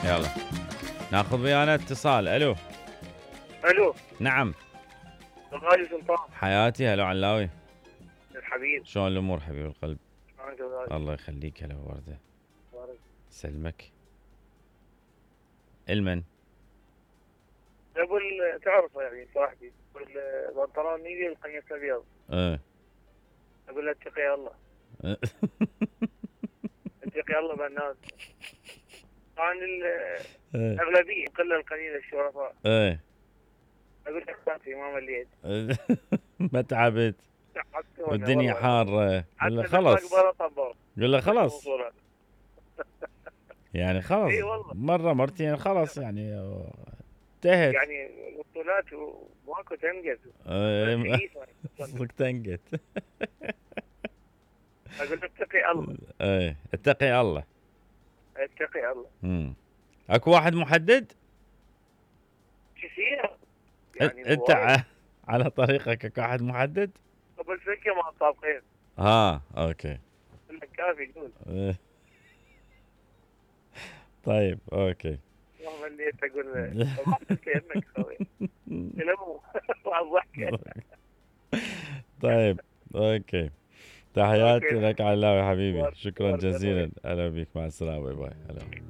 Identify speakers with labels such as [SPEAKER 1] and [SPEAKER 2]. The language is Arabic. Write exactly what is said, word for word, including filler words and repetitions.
[SPEAKER 1] يلا ناخذ ويانا اتصال. الو.
[SPEAKER 2] الو.
[SPEAKER 1] نعم.
[SPEAKER 2] الغالي سلطان.
[SPEAKER 1] حياتي. هلا علاوي.
[SPEAKER 2] الحبيب.
[SPEAKER 1] شلون الامور حبيب القلب؟
[SPEAKER 2] شلونك يا غالي؟
[SPEAKER 1] الله يخليك. هلا ورده.
[SPEAKER 2] بارك.
[SPEAKER 1] سلمك. المن؟
[SPEAKER 2] اقول تعرفه يعني صاحبي، يقول البنطلون نيلي والقميص ابيض.
[SPEAKER 1] ايه.
[SPEAKER 2] اقول له اتقي الله. اتقي الله بالناس. طبعا الاغلبيه قله القليل الشرفاء.
[SPEAKER 1] ايه.
[SPEAKER 2] اقول له اخواتي ما مليت.
[SPEAKER 1] ما تعبت والدنيا حاره. قل له خلص. قل له خلص يعني خلص.
[SPEAKER 2] اي والله.
[SPEAKER 1] مره مرتين خلص يعني انتهت.
[SPEAKER 2] يعني الوصولات ماكو تنقز.
[SPEAKER 1] صدق تنقت.
[SPEAKER 2] اقول له اتقي الله.
[SPEAKER 1] ايه اتقي الله.
[SPEAKER 2] اتقي الله.
[SPEAKER 1] امم اكو واحد محدد؟
[SPEAKER 2] كثير يعني.
[SPEAKER 1] انت ع... على طريقك اكو واحد محدد؟
[SPEAKER 2] قبل سكه مع الطابقين.
[SPEAKER 1] ها اوكي.
[SPEAKER 2] كافي يقول.
[SPEAKER 1] طيب اوكي.
[SPEAKER 2] والله اللي تقول ما كانك خوي. كلامه الضحكه.
[SPEAKER 1] طيب اوكي. تحياتي لك علاوي حبيبي. شكرا جزيلا. هلا بك. مع السلامه. باي باي. هلا.